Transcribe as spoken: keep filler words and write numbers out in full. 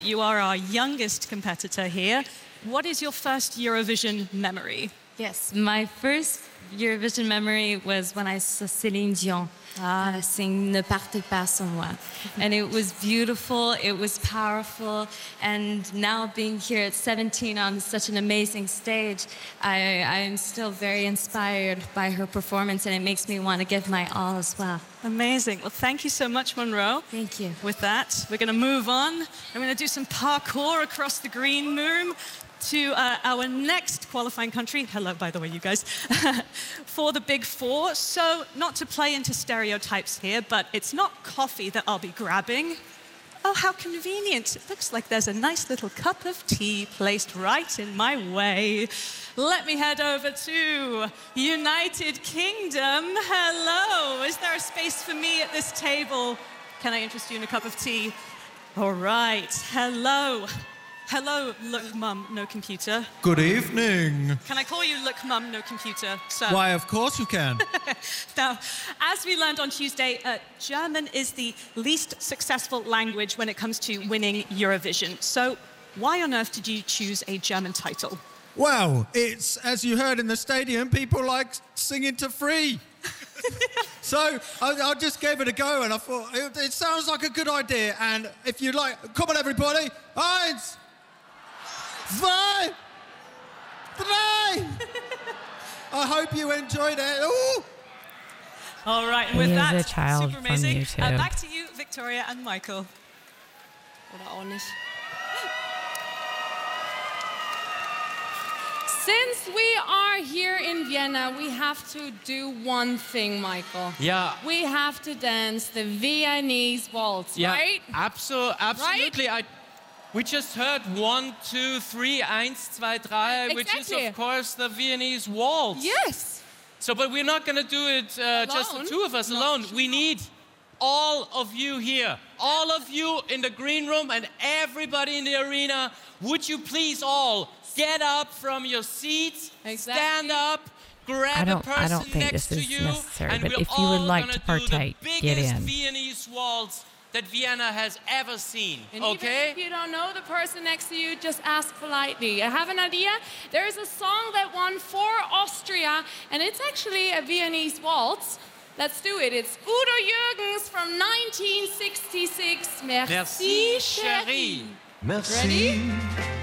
You are our youngest competitor here. What is your first Eurovision memory? Yes, my first Eurovision memory was when I saw Céline Dion uh, sing Ne partez pas sans moi. And it was beautiful, it was powerful, and now being here at seventeen on such an amazing stage, I, I am still very inspired by her performance, and it makes me want to give my all as well. Amazing. Well, thank you so much, Monroe. Thank you. With that, we're going to move on. I'm going to do some parkour across the green room to uh, our next qualifying country. Hello, by the way, you guys. For the Big Four. So, not to play into stereotypes here, but it's not coffee that I'll be grabbing. Oh, how convenient. It looks like there's a nice little cup of tea placed right in my way. Let me head over to United Kingdom. Hello. Is there a space for me at this table? Can I interest you in a cup of tea? All right. Hello. Hello, look, Mum, no computer. Good evening. Can I call you Look, Mum, no computer, sir? Why, of course you can. Now, as we learned on Tuesday, uh, German is the least successful language when it comes to winning Eurovision. So why on earth did you choose a German title? Well, it's, as you heard in the stadium, people like singing to free. So I, I just gave it a go, and I thought, it, it sounds like a good idea. And if you like, come on, everybody. Eins, zwei, drei. I hope you enjoyed it. Ooh. All right, and with He is that, a child super amazing. from Uh, YouTube. back to you, Victoria and Michael. Oder auch nicht. Since we are here in Vienna, we have to do one thing, Michael. Yeah. We have to dance the Viennese waltz, Yeah, right? abso absolutely. I, we just heard one, two, three, eins, zwei, drei, which is Exactly. of course the Viennese waltz. Yes. So, but we're not going to do it uh, just the Alone? two of us No. alone. We need all of you here, all of you in the green room, and everybody in the arena. Would you please all get up from your seats, Exactly. stand up, grab I don't- a person I don't think next this to is you, necessary, and but we're if you would all like gonna to partake, do the get biggest in. Viennese waltz that Vienna has ever seen. And Okay? even if you don't know the person next to you, just ask politely. I have an idea. There is a song that won for Austria, and it's actually a Viennese waltz. Let's do it. It's Udo Jürgens from nineteen sixty-six. Merci, Merci, chérie. chérie. Merci. Ready?